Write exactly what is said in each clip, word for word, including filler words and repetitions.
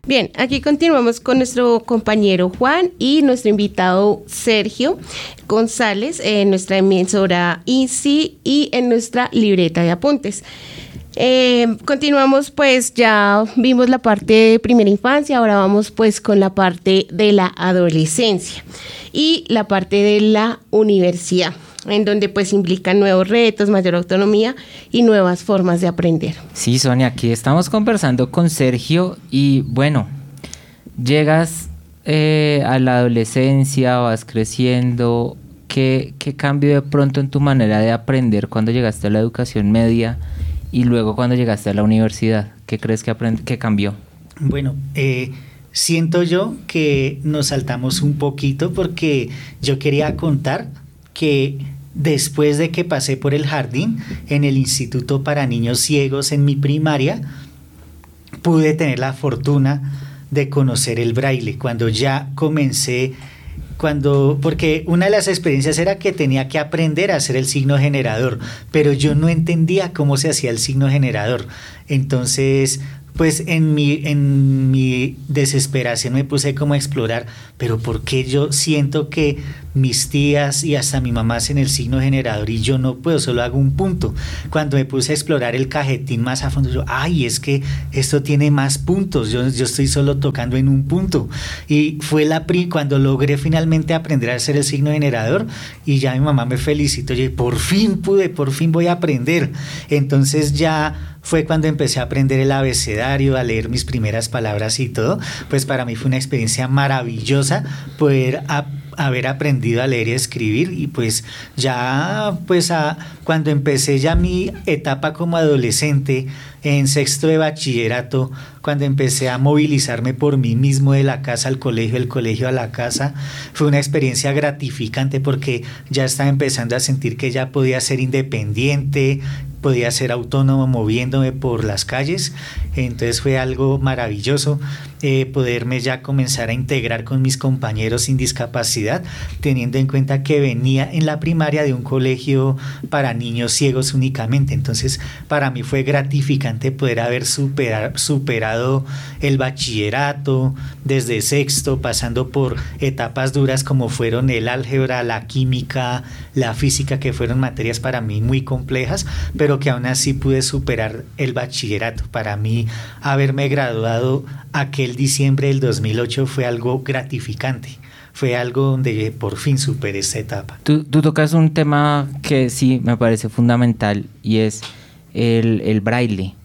Bien, aquí continuamos con nuestro compañero Juan y nuestro invitado Sergio González en nuestra emisora I N S I y en nuestra libreta de apuntes. Eh, continuamos, pues ya vimos la parte de primera infancia, ahora vamos pues con la parte de la adolescencia y la parte de la universidad, en donde pues implican nuevos retos, mayor autonomía y nuevas formas de aprender. Sí, Sonia, aquí estamos conversando con Sergio y bueno, llegas eh, a la adolescencia, vas creciendo. ¿Qué, qué cambió de pronto en tu manera de aprender cuando llegaste a la educación media y luego cuando llegaste a la universidad? ¿Qué crees que, aprend- que cambió? Bueno, eh, siento yo que nos saltamos un poquito porque yo quería contar que después de que pasé por el jardín en el Instituto para Niños Ciegos en mi primaria, pude tener la fortuna de conocer el braille. Cuando ya comencé, cuando, porque una de las experiencias era que tenía que aprender a hacer el signo generador, pero yo no entendía cómo se hacía el signo generador. Entonces, pues en mi, en mi desesperación me puse como a explorar, pero ¿por qué yo siento que mis tías y hasta mi mamá hacen el signo generador y yo no puedo, solo hago un punto? Cuando me puse a explorar el cajetín más a fondo, yo, ay, es que esto tiene más puntos, yo, yo estoy solo tocando en un punto. Y fue la pri cuando logré finalmente aprender a hacer el signo generador y ya mi mamá me felicitó, yo, por fin pude, por fin voy a aprender. Entonces ya fue cuando empecé a aprender el abecedario, a leer mis primeras palabras y todo. Pues para mí fue una experiencia maravillosa poder a, haber aprendido a leer y a escribir. Y pues ya pues a, cuando empecé ya mi etapa como adolescente en sexto de bachillerato, cuando empecé a movilizarme por mí mismo de la casa al colegio, del colegio a la casa, fue una experiencia gratificante porque ya estaba empezando a sentir que ya podía ser independiente, podía ser autónomo moviéndome por las calles. Entonces fue algo maravilloso eh, poderme ya comenzar a integrar con mis compañeros sin discapacidad, teniendo en cuenta que venía en la primaria de un colegio para niños ciegos únicamente. Entonces para mí fue gratificante poder haber superar, superado el bachillerato desde sexto, pasando por etapas duras como fueron el álgebra, la química, la física, que fueron materias para mí muy complejas, pero que aún así pude superar el bachillerato. Para mí haberme graduado aquel diciembre del dos mil ocho fue algo gratificante, fue algo donde por fin superé esta etapa. Tú, tú tocas un tema que sí me parece fundamental y es el, el braille.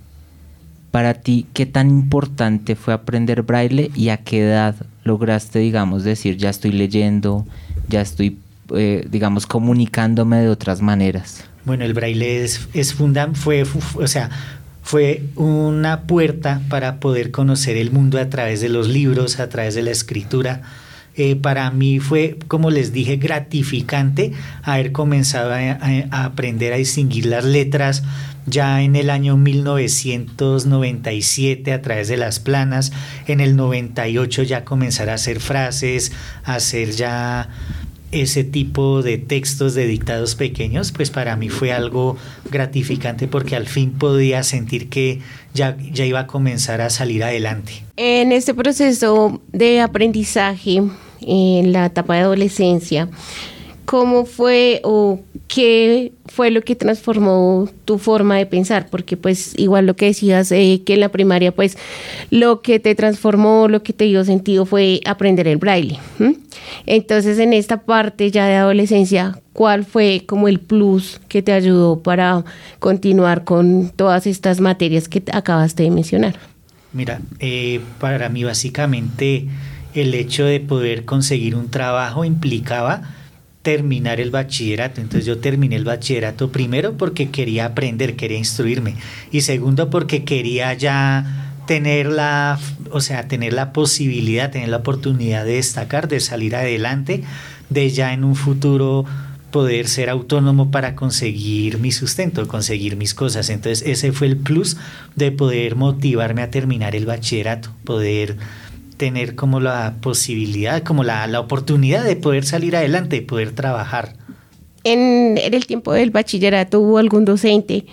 Para ti, ¿qué tan importante fue aprender braille y a qué edad lograste, digamos, decir ya estoy leyendo, ya estoy, eh, digamos, comunicándome de otras maneras? Bueno, el braille es, es funda, fue, fue, o sea, fue una puerta para poder conocer el mundo a través de los libros, a través de la escritura. Eh, para mí fue, como les dije, gratificante haber comenzado a, a, a aprender a distinguir las letras ya en el año mil novecientos noventa y siete a través de las planas. En el noventa y ocho ya comenzar a hacer frases, a hacer ya ese tipo de textos de dictados pequeños. Pues para mí fue algo gratificante porque al fin podía sentir que ya, ya iba a comenzar a salir adelante. En este proceso de aprendizaje, en la etapa de adolescencia, ¿cómo fue o qué fue lo que transformó tu forma de pensar? Porque pues igual lo que decías eh, que en la primaria pues lo que te transformó, lo que te dio sentido fue aprender el braille. ¿Mm? Entonces en esta parte ya de adolescencia, ¿cuál fue como el plus que te ayudó para continuar con todas estas materias que acabaste de mencionar? Mira, eh, para mí básicamente el hecho de poder conseguir un trabajo implicaba terminar el bachillerato. Entonces yo terminé el bachillerato primero porque quería aprender, quería instruirme, y segundo porque quería ya tener la, o sea, tener la posibilidad, tener la oportunidad de destacar, de salir adelante, de ya en un futuro poder ser autónomo para conseguir mi sustento, conseguir mis cosas. Entonces ese fue el plus de poder motivarme a terminar el bachillerato, poder tener como la posibilidad, como la, la oportunidad de poder salir adelante, de poder trabajar. En, en el tiempo del bachillerato, ¿hubo algún docente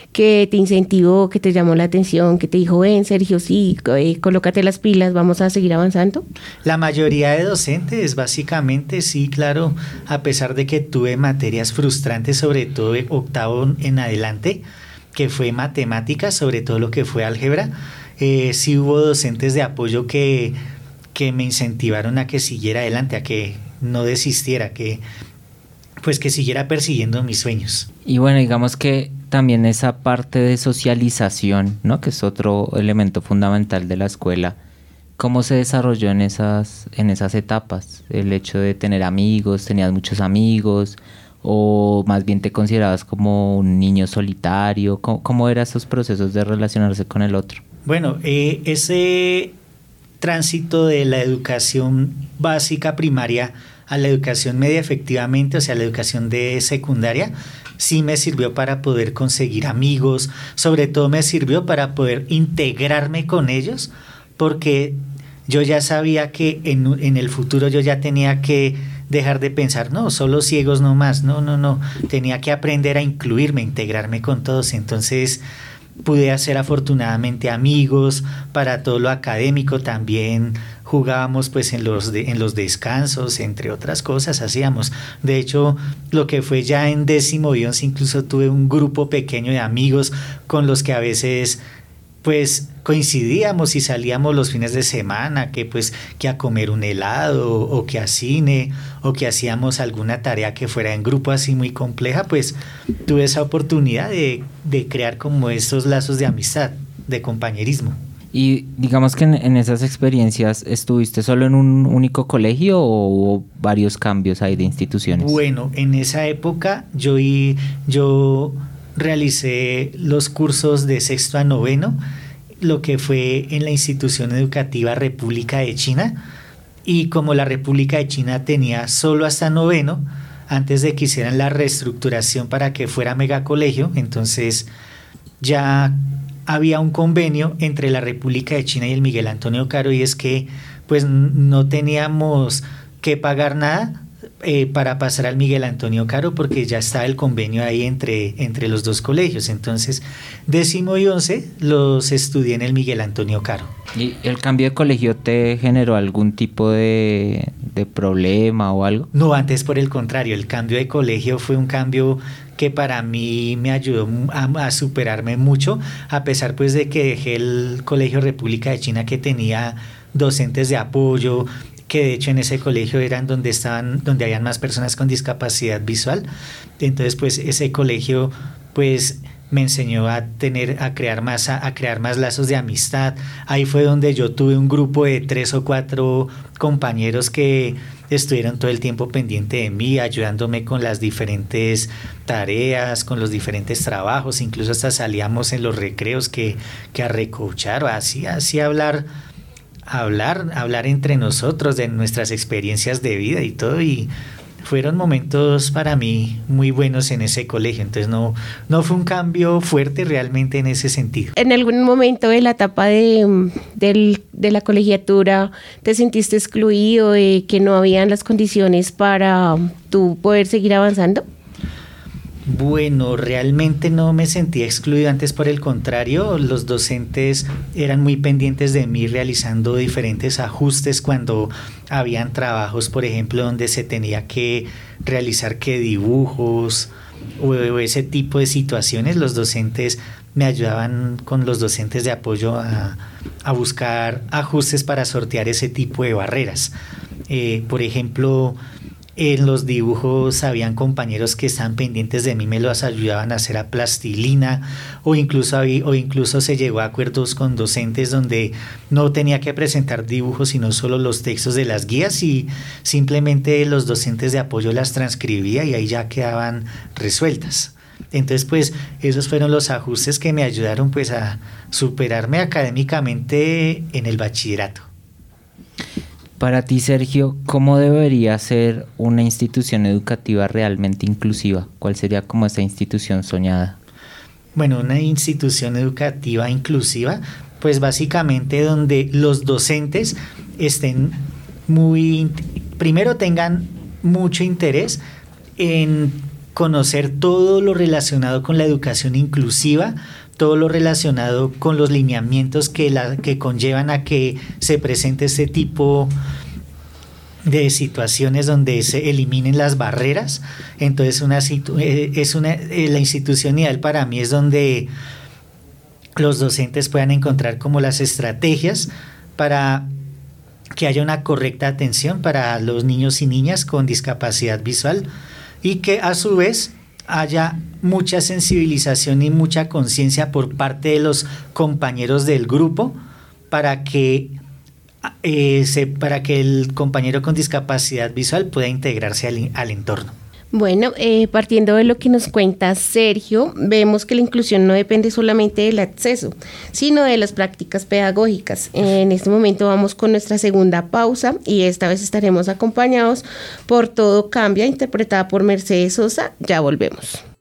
que te incentivó, que te llamó la atención, que te dijo, ven Sergio, sí, eh, colócate las pilas, vamos a seguir avanzando? La mayoría de docentes, básicamente, sí, claro, a pesar de que tuve materias frustrantes, sobre todo de octavo en adelante, que fue matemáticas, sobre todo lo que fue álgebra, eh, sí hubo docentes de apoyo que, que me incentivaron a que siguiera adelante, a que no desistiera, que pues que siguiera persiguiendo mis sueños. Y bueno, digamos que también esa parte de socialización, ¿no?, que es otro elemento fundamental de la escuela, ¿cómo se desarrolló en esas, en esas etapas? El hecho de tener amigos, ¿tenías muchos amigos? ¿O más bien te considerabas como un niño solitario? ¿Cómo, cómo eran esos procesos de relacionarse con el otro? Bueno, eh, ese tránsito de la educación básica primaria a la educación media, efectivamente, o sea, la educación de secundaria, sí me sirvió para poder conseguir amigos, sobre todo me sirvió para poder integrarme con ellos, porque yo ya sabía que en, en el futuro yo ya tenía que dejar de pensar, no, solo ciegos no más, no, no, no, tenía que aprender a incluirme, integrarme con todos. Entonces pude hacer afortunadamente amigos para todo lo académico. También jugábamos pues en los, de, en los descansos, entre otras cosas hacíamos. De hecho, lo que fue ya en décimo y once, incluso tuve un grupo pequeño de amigos con los que a veces pues coincidíamos y salíamos los fines de semana, que pues que a comer un helado o que a cine o que hacíamos alguna tarea que fuera en grupo así muy compleja. Pues tuve esa oportunidad de, de crear como estos lazos de amistad, de compañerismo. Y digamos que en, en esas experiencias, ¿estuviste solo en un único colegio o hubo varios cambios ahí de instituciones? Bueno, en esa época yo, yo realicé los cursos de sexto a noveno, lo que fue en la institución educativa República de China, y como la República de China tenía solo hasta noveno, antes de que hicieran la reestructuración para que fuera megacolegio, entonces ya había un convenio entre la República de China y el Miguel Antonio Caro, y es que pues no teníamos que pagar nada Eh, para pasar al Miguel Antonio Caro, porque ya estaba el convenio ahí entre, entre los dos colegios. Entonces, décimo y once los estudié en el Miguel Antonio Caro. ¿Y el cambio de colegio te generó algún tipo de, de problema o algo? No, antes por el contrario, el cambio de colegio fue un cambio que para mí me ayudó a, a superarme mucho, a pesar pues de que dejé el Colegio República de China, que tenía docentes de apoyo, que de hecho en ese colegio eran donde estaban, donde habían más personas con discapacidad visual. Entonces pues ese colegio pues me enseñó a tener, a crear más, a, a crear más lazos de amistad. Ahí fue donde yo tuve un grupo de tres o cuatro compañeros que estuvieron todo el tiempo pendiente de mí, ayudándome con las diferentes tareas, con los diferentes trabajos, incluso hasta salíamos en los recreos que, que a recochar o así, así hablar hablar, hablar entre nosotros de nuestras experiencias de vida y todo, y fueron momentos para mí muy buenos en ese colegio. Entonces no, no fue un cambio fuerte realmente en ese sentido. ¿En algún momento de la etapa de, de, de la colegiatura te sentiste excluido, de que no habían las condiciones para tú poder seguir avanzando? Bueno, realmente no me sentí excluido, antes por el contrario, los docentes eran muy pendientes de mí, realizando diferentes ajustes cuando habían trabajos, por ejemplo, donde se tenía que realizar que dibujos o, o ese tipo de situaciones. Los docentes me ayudaban con los docentes de apoyo a, a buscar ajustes para sortear ese tipo de barreras. Eh, por ejemplo, en los dibujos habían compañeros que estaban pendientes de mí, me los ayudaban a hacer a plastilina, o incluso, había, o incluso se llegó a acuerdos con docentes donde no tenía que presentar dibujos, sino solo los textos de las guías, y simplemente los docentes de apoyo las transcribía y ahí ya quedaban resueltas. Entonces pues esos fueron los ajustes que me ayudaron pues a superarme académicamente en el bachillerato. Para ti, Sergio, ¿cómo debería ser una institución educativa realmente inclusiva? ¿Cuál sería como esa institución soñada? Bueno, una institución educativa inclusiva, pues básicamente donde los docentes estén muy, primero tengan mucho interés en conocer todo lo relacionado con la educación inclusiva, todo lo relacionado con los lineamientos que, la, que conllevan a que se presente este tipo de situaciones donde se eliminen las barreras. Entonces una, es una, la institución ideal para mí es donde los docentes puedan encontrar como las estrategias para que haya una correcta atención para los niños y niñas con discapacidad visual y que a su vez haya mucha sensibilización y mucha conciencia por parte de los compañeros del grupo para que, eh, se, para que el compañero con discapacidad visual pueda integrarse al, al entorno. Bueno, eh, partiendo de lo que nos cuenta Sergio, vemos que la inclusión no depende solamente del acceso, sino de las prácticas pedagógicas. En este momento vamos con nuestra segunda pausa y esta vez estaremos acompañados por Todo Cambia, interpretada por Mercedes Sosa. Ya volvemos.